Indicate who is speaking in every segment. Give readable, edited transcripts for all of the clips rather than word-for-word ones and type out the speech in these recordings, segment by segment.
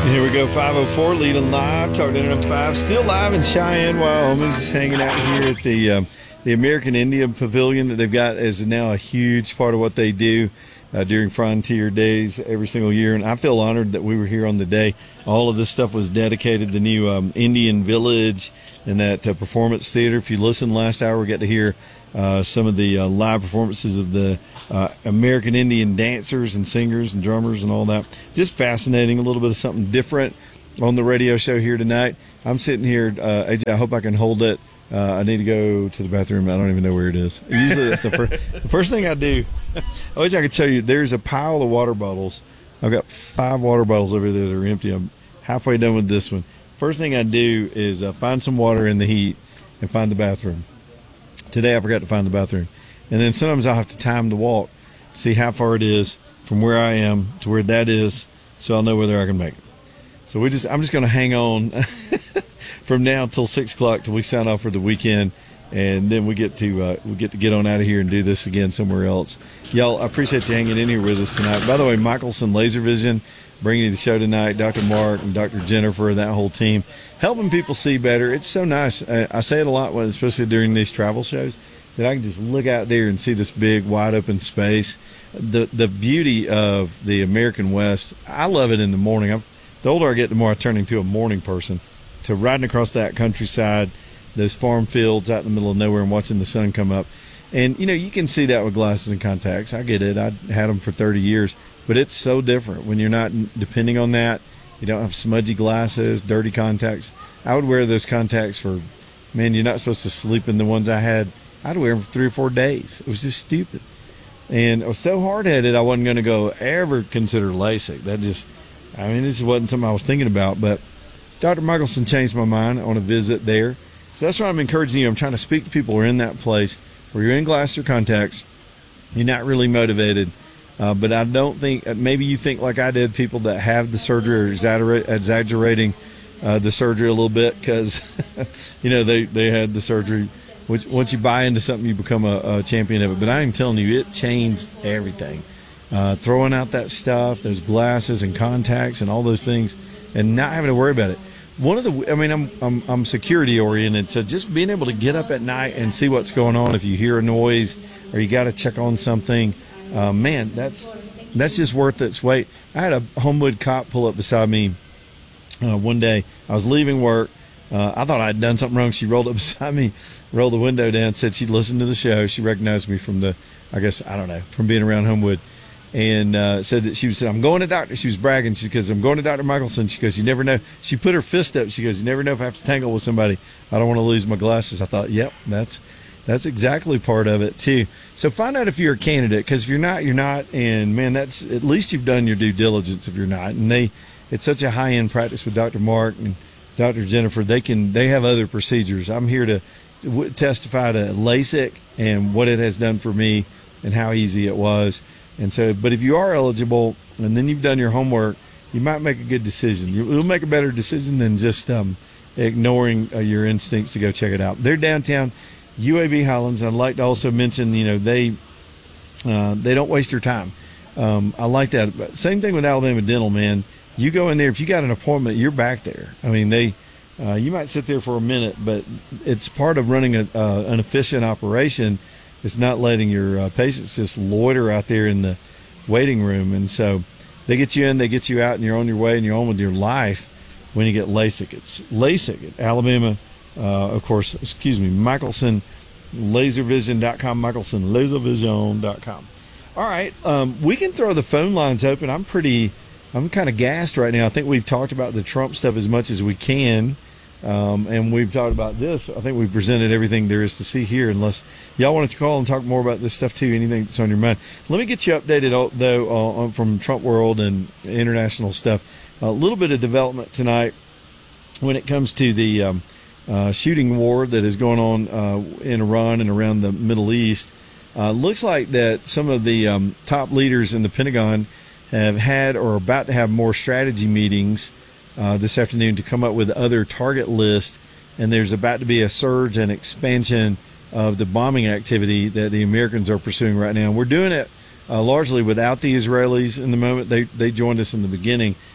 Speaker 1: Here we go, 504, leading live, Talk Internet 5, still live in Cheyenne, Wyoming, just hanging out here at the American Indian Pavilion that they've got is now a huge part of what they do during Frontier Days every single year, and I feel honored that we were here on the day. All of this stuff was dedicated to the new Indian Village and that performance theater. If you listened last hour, we got to hear some of the live performances of the American Indian dancers and singers and drummers and all that. Just fascinating, a little bit of something different on the radio show here tonight. I'm sitting here, AJ, I hope I can hold it. I need to go to the bathroom. I don't even know where it is. Usually that's the first thing I do. I wish I could show you. There's a pile of water bottles. I've got 5 water bottles over there that are empty. I'm halfway done with this one. First thing I do is find some water in the heat and find the bathroom. Today I forgot to find the bathroom. And then sometimes I'll have to time the walk, see how far it is from where I am to where that is, so I'll know whether I can make it. So I'm just going to hang on from now until 6 o'clock till we sign off for the weekend, and then we get to get on out of here and do this again somewhere else. Y'all, I appreciate you hanging in here with us tonight. By the way, Michelson Laser Vision bringing you the show tonight. Dr. Mark and Dr. Jennifer, that whole team, helping people see better. It's so nice. I say it a lot, especially during these travel shows, that I can just look out there and see this big, wide open space. The beauty of the American West, I love it in the morning. The older I get, the more I turn into a morning person. To riding across that countryside, those farm fields out in the middle of nowhere and watching the sun come up. And, you can see that with glasses and contacts. I get it. I had them for 30 years. But it's so different when you're not depending on that. You don't have smudgy glasses, dirty contacts. I would wear those contacts for, you're not supposed to sleep in the ones I had. I'd wear them for 3 or 4 days. It was just stupid. And I was so hard-headed I wasn't going to ever consider LASIK. This wasn't something I was thinking about. But Dr. Michelson changed my mind on a visit there. So that's why I'm encouraging you. I'm trying to speak to people who are in that place where you're in glasses or contacts. You're not really motivated. But I don't think, maybe you think like I did, people that have the surgery are exaggerating the surgery a little bit because, they had the surgery. Which, once you buy into something, you become a champion of it. But I am telling you, it changed everything. Throwing out that stuff, those glasses and contacts and all those things, and not having to worry about it. I'm security oriented, so just being able to get up at night and see what's going on if you hear a noise or you got to check on something. That's just worth its weight. I had a Homewood cop pull up beside me one day. I was leaving work. I thought I'd done something wrong. She rolled up beside me, rolled the window down, said she'd listened to the show. She recognized me from from being around Homewood, and said that I'm going to Doctor. She was bragging. She goes, I'm going to Dr. Michelson. She goes, you never know. She put her fist up. She goes, you never know if I have to tangle with somebody. I don't want to lose my glasses. I thought, yep, that's exactly part of it too. So find out if you're a candidate, because if you're not, you're not. And that's at least you've done your due diligence if you're not. And it's such a high-end practice with Dr. Mark and Dr. Jennifer. They have other procedures. I'm here to testify to LASIK and what it has done for me and how easy it was. And so, but if you are eligible and then you've done your homework, you might make a good decision. You'll make a better decision than just ignoring your instincts to go check it out. They're downtown UAB Highlands. I'd like to also mention, they don't waste your time. I like that. But same thing with Alabama Dental, man. You go in there, if you got an appointment, you're back there. You might sit there for a minute, but it's part of running an efficient operation. It's not letting your patients just loiter out there in the waiting room. And so they get you in, they get you out, and you're on your way, and you're on with your life when you get LASIK. It's LASIK at Alabama, Michelson Laservision.com, Michelson Laservision.com. All right, we can throw the phone lines open. I'm kind of gassed right now. I think we've talked about the Trump stuff as much as we can. And we've talked about this. I think we've presented everything there is to see here, unless y'all wanted to call and talk more about this stuff too, anything that's on your mind. Let me get you updated, though, from Trump World and international stuff. A little bit of development tonight when it comes to the shooting war that is going on in Iran and around the Middle East. Looks like that some of the top leaders in the Pentagon have had or are about to have more strategy meetings this afternoon to come up with other target lists, and there's about to be a surge and expansion of the bombing activity that the Americans are pursuing right now. We're doing it largely without the Israelis in the moment. They joined us in the beginning,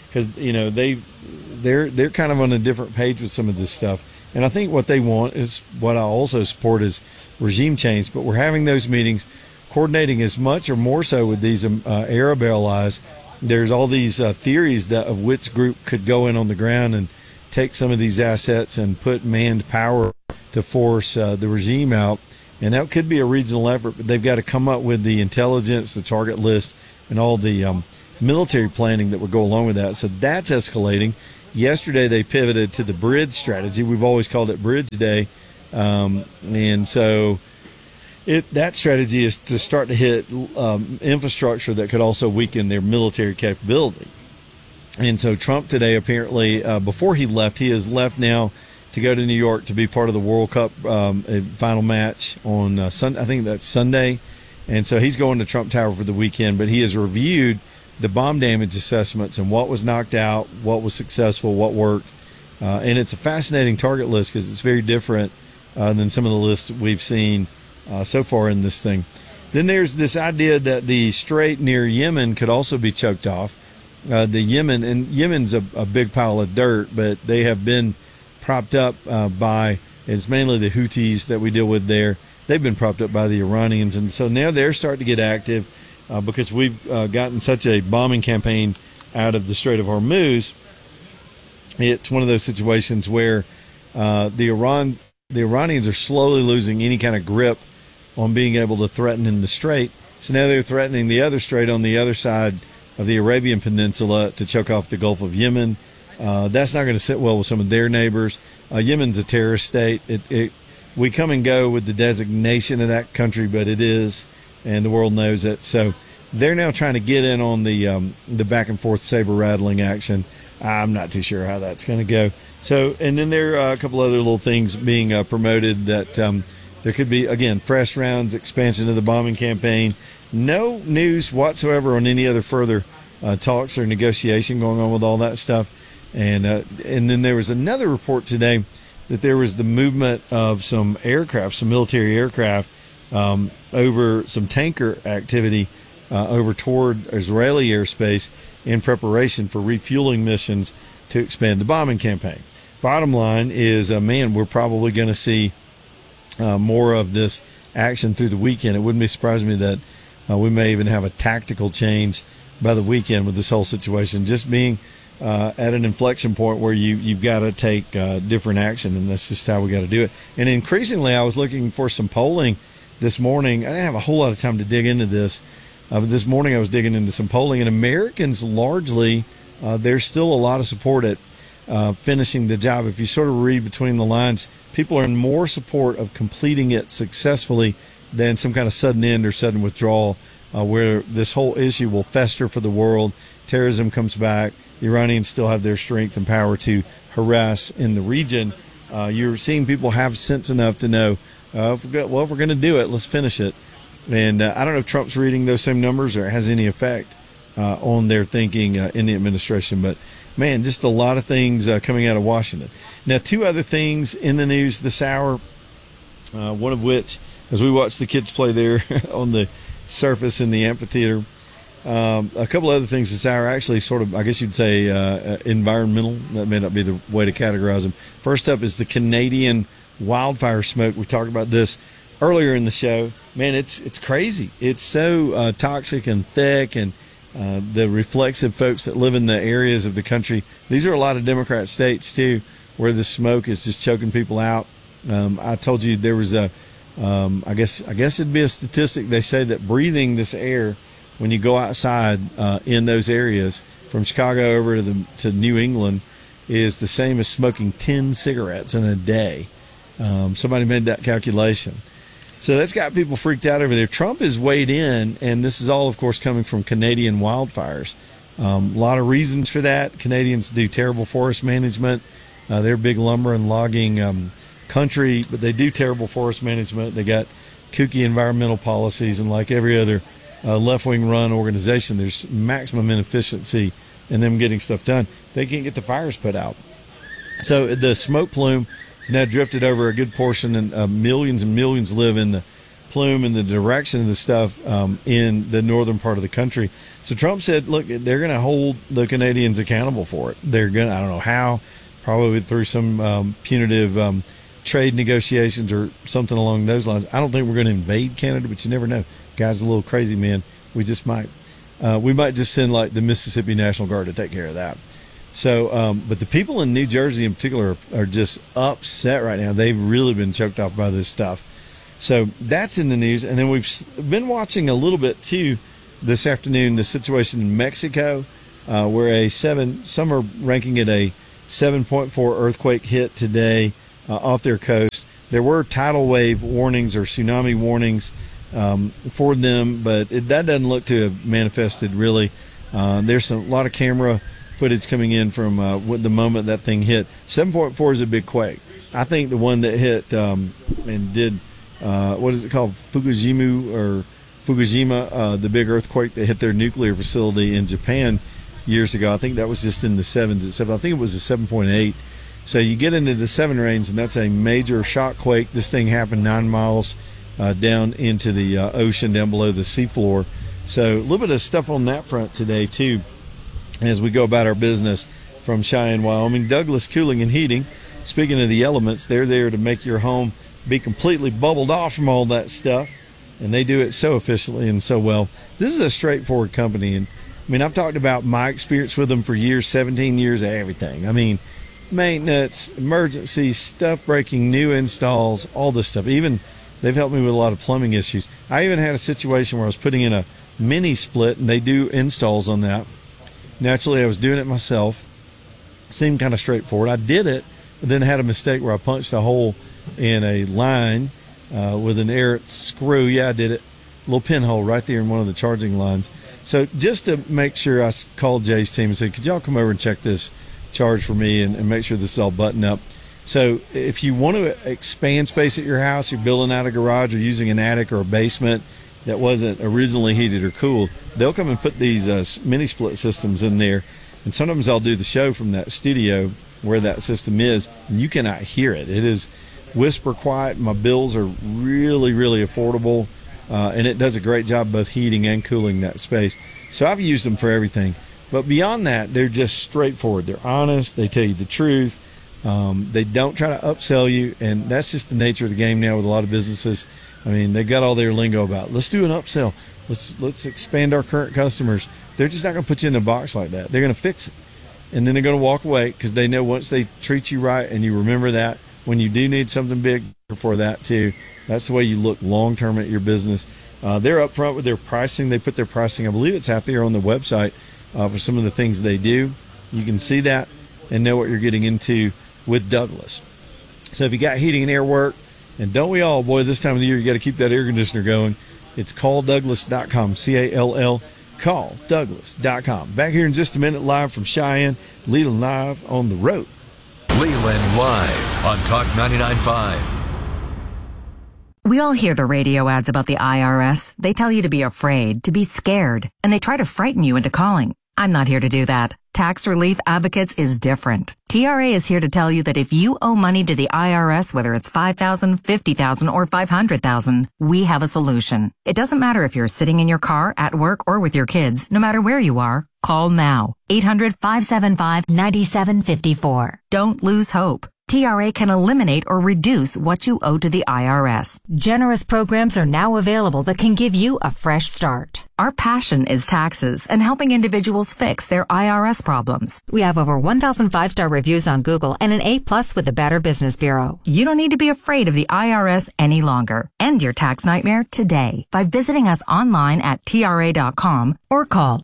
Speaker 1: because they're kind of on a different page with some of this stuff. And I think what they want is what I also support is regime change. But we're having those meetings, coordinating as much or more so with these Arab allies. There's all these theories of which group could go in on the ground and take some of these assets and put manned power to force the regime out. And that could be a regional effort, but they've got to come up with the intelligence, the target list, and all the military planning that would go along with that. So that's escalating. Yesterday they pivoted to the bridge strategy. We've always called it Bridge Day. And so that strategy is to start to hit infrastructure that could also weaken their military capability. And so Trump today, apparently, before he has left now to go to New York to be part of the World Cup final match on Sunday. I think that's Sunday. And so he's going to Trump Tower for the weekend, but he has reviewed the bomb damage assessments and what was knocked out, what was successful, what worked. And it's a fascinating target list because it's very different than some of the lists we've seen so far in this thing. Then there's this idea that the strait near Yemen could also be choked off. Yemen's a big pile of dirt, but they have been propped up by, it's mainly the Houthis that we deal with there. They've been propped up by the Iranians, and so now they're starting to get active because we've gotten such a bombing campaign out of the Strait of Hormuz. It's one of those situations where the Iranians are slowly losing any kind of grip on being able to threaten in the strait. So now they're threatening the other strait on the other side of the Arabian Peninsula to choke off the Gulf of Yemen. That's not going to sit well with some of their neighbors. Yemen's a terrorist state. We come and go with the designation of that country, but it is, and the world knows it. So they're now trying to get in on the back and forth saber rattling action. I'm not too sure how that's going to go. So, and then there are a couple other little things being promoted that there could be, again, fresh rounds, expansion of the bombing campaign. No news whatsoever on any other further talks or negotiation going on with all that stuff. And then there was another report today that there was the movement of some aircraft, some military aircraft, over some tanker activity over toward Israeli airspace in preparation for refueling missions to expand the bombing campaign. Bottom line is, we're probably going to see more of this action through the weekend. It wouldn't be surprising me that we may even have a tactical change by the weekend with this whole situation, just being at an inflection point where you've got to take different action, and that's just how we got to do it. And increasingly, I was looking for some polling this morning. I didn't have a whole lot of time to dig into this, but this morning I was digging into some polling, and Americans largely, there's still a lot of support at finishing the job. If you sort of read between the lines, people are in more support of completing it successfully than some kind of sudden end or sudden withdrawal, where this whole issue will fester for the world. Terrorism comes back. The Iranians still have their strength and power to harass in the region. You're seeing people have sense enough to know, if we're going to do it, let's finish it. And I don't know if Trump's reading those same numbers or it has any effect on their thinking in the administration. But, man, just a lot of things coming out of Washington. Now, two other things in the news this hour, one of which, as we watch the kids play there on the surface in the amphitheater, a couple other things this hour, actually sort of, I guess you'd say, environmental. That may not be the way to categorize them. First up is the Canadian wildfire smoke. We talked about this earlier in the show. Man, it's crazy. It's so toxic and thick, and the reflexive folks that live in the areas of the country, these are a lot of Democrat states, too, where the smoke is just choking people out. I told you there was I guess it'd be a statistic. They say that breathing this air when you go outside in those areas from Chicago over to New England is the same as smoking 10 cigarettes in a day. Somebody made that calculation. So that's got people freaked out over there. Trump has weighed in, and this is all, of course, coming from Canadian wildfires. A lot of reasons for that. Canadians do terrible forest management. They're a big lumber and logging country, but they do terrible forest management. They got kooky environmental policies, and like every other left-wing run organization, there's maximum inefficiency in them getting stuff done. They can't get the fires put out. So the smoke plume has now drifted over a good portion, and millions live in the plume and the direction of the stuff in the northern part of the country. So Trump said, look, they're going to hold the Canadians accountable for it. They're going to, I don't know how, probably through some punitive trade negotiations or something along those lines. I don't think we're going to invade Canada, but you never know. Guy's a little crazy, man. We just might. We might just send like the Mississippi National Guard to take care of that. So, but the people in New Jersey in particular are just upset right now. They've really been choked off by this stuff. So that's in the news. And then we've been watching a little bit too this afternoon, the situation in Mexico, where some are ranking it a 7.4 earthquake hit today off their coast. There were tidal wave warnings or tsunami warnings for them, but that doesn't look to have manifested really. There's a lot of camera footage coming in from the moment that thing hit. 7.4 is a big quake. I think the one that hit and did what is it called, Fukushima, the big earthquake that hit their nuclear facility in Japan years ago. I think that was just in the 7s. I think it was a 7.8. So you get into the 7 range, and that's a major shock quake. This thing happened 9 miles down into the ocean, down below the seafloor. So a little bit of stuff on that front today, too, as we go about our business from Cheyenne, Wyoming. Douglas Cooling and Heating, speaking of the elements, they're there to make your home be completely bubbled off from all that stuff, and they do it so efficiently and so well. This is a straightforward company, and I mean, I've talked about my experience with them for years, 17 years of everything. I mean, maintenance, emergency, stuff breaking, new installs, all this stuff. Even they've helped me with a lot of plumbing issues. I even had a situation where I was putting in a mini split, and they do installs on that. Naturally, I was doing it myself. Seemed kind of straightforward. I did it, but then had a mistake where I punched a hole in a line with an air screw. Yeah, I did it. A little pinhole right there in one of the charging lines. So just to make sure, I called Jay's team and said, could y'all come over and check this charge for me and make sure this is all buttoned up. So if you want to expand space at your house, you're building out a garage or using an attic or a basement that wasn't originally heated or cooled, they'll come and put these mini split systems in there. And sometimes I'll do the show from that studio where that system is, and you cannot hear it. It is whisper quiet. My bills are really, really affordable, and it does a great job both heating and cooling that space. So I've used them for everything. But beyond that, they're just straightforward. They're honest. They tell you the truth. They don't try to upsell you, and that's just the nature of the game now with a lot of businesses. I mean, they've got all their lingo about, let's do an upsell. Let's expand our current customers. They're just not going to put you in a box like that. They're going to fix it. And then they're going to walk away because they know once they treat you right and you remember that, when you do need something big for that too, that's the way you look long-term at your business. They're up front with their pricing. They put their pricing, I believe it's out there on the website for some of the things they do. You can see that and know what you're getting into with Douglas. So if you got heating and air work, and don't we all, boy, this time of the year, you got to keep that air conditioner going. It's calldouglas.com, C-A-L-L, calldouglas.com. Back here in just a minute, live from Cheyenne, Leland Live on the road.
Speaker 2: Leland Live on Talk 99.5.
Speaker 3: We all hear the radio ads about the IRS. They tell you to be afraid, to be scared, and they try to frighten you into calling. I'm not here to do that. Tax Relief Advocates is different. TRA is here to tell you that if you owe money to the IRS, whether it's $5,000, $50,000, or $500,000, we have a solution. It doesn't matter if you're sitting in your car, at work, or with your kids. No matter where you are, call now. 800-575-9754. Don't lose hope. TRA can eliminate or reduce what you owe to the IRS. Generous programs are now available that can give you a fresh start. Our passion is taxes and helping individuals fix their IRS problems. We have over 1,000 5-star reviews on Google and an A+ with the Better Business Bureau. You don't need to be afraid of the IRS any longer. End your tax nightmare today by visiting us online at TRA.com or call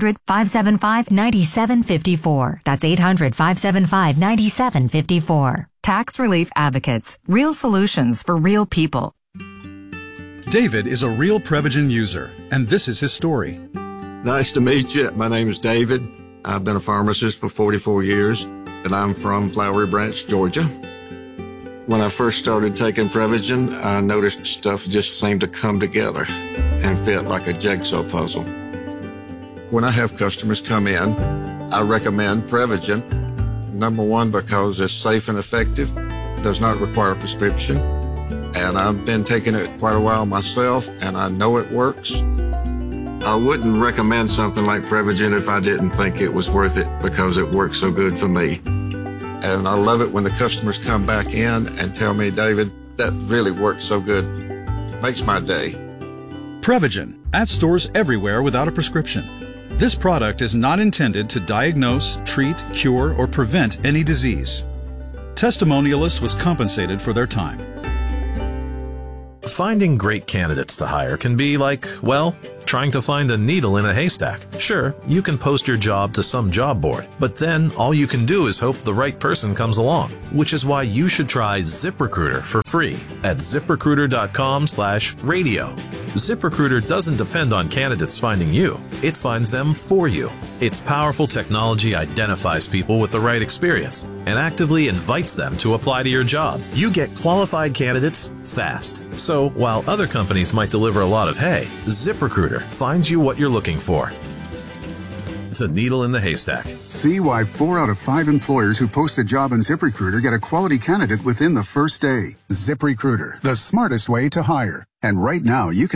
Speaker 3: 800-575-9754. That's 800-575-9754. Tax Relief Advocates. Real solutions for real people.
Speaker 4: David is a real Prevagen user, and this is his story.
Speaker 5: Nice to meet you. My name is David. I've been a pharmacist for 44 years, and I'm from Flowery Branch, Georgia. When I first started taking Prevagen, I noticed stuff just seemed to come together and fit like a jigsaw puzzle. When I have customers come in, I recommend Prevagen. Number one, because it's safe and effective, does not require a prescription. and I've been taking it quite a while myself, and I know it works. I wouldn't recommend something like Prevagen if I didn't think it was worth it because it works so good for me. And I love it when the customers come back in and tell me, David, that really works so good. Makes my day.
Speaker 4: Prevagen, at stores everywhere without a prescription. This product is not intended to diagnose, treat, cure, or prevent any disease. Testimonialist was compensated for their time.
Speaker 6: Finding great candidates to hire can be like, well, trying to find a needle in a haystack. Sure, you can post your job to some job board, but then all you can do is hope the right person comes along, which is why you should try ZipRecruiter for free at ZipRecruiter.com/radio. ZipRecruiter doesn't depend on candidates finding you. It finds them for you. Its powerful technology identifies people with the right experience and actively invites them to apply to your job. You get qualified candidates fast. So while other companies might deliver a lot of hay, ZipRecruiter finds you what you're looking for. The needle in the haystack.
Speaker 7: See why 4 out of 5 employers who post a job on ZipRecruiter get a quality candidate within the first day. ZipRecruiter, the smartest way to hire. And right now you can